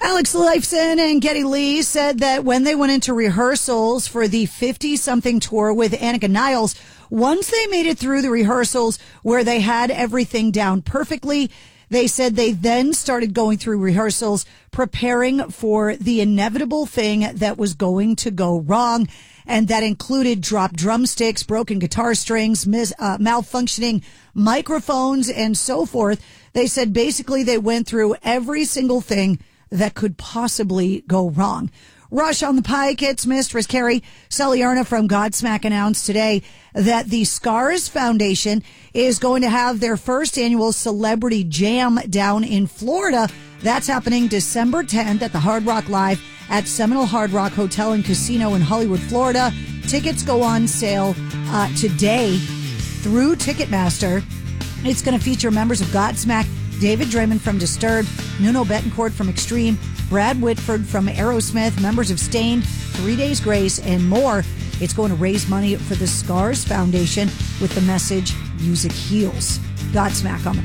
Alex Lifeson and Geddy Lee said that when they went into rehearsals for the 50-something tour with Annika Niles, once they made it through the rehearsals where they had everything down perfectly, they said they then started going through rehearsals preparing for the inevitable thing that was going to go wrong. And that included dropped drumsticks, broken guitar strings, malfunctioning microphones, and so forth. They said basically they went through every single thing that could possibly go wrong. Rush on the Pike, it's Mistress Carrie. Celiarna from Godsmack announced today that the Scars Foundation is going to have their first annual Celebrity Jam down in Florida. That's happening December 10th at the Hard Rock Live at Seminole Hard Rock Hotel and Casino in Hollywood, Florida. Tickets go on sale today through Ticketmaster. It's going to feature members of Godsmack, David Draymond from Disturbed, Nuno Betancourt from Extreme, Brad Whitford from Aerosmith, members of Stained, 3 Days Grace, and more. It's going to raise money for the Scars Foundation with the message, Music Heals. Godsmack on the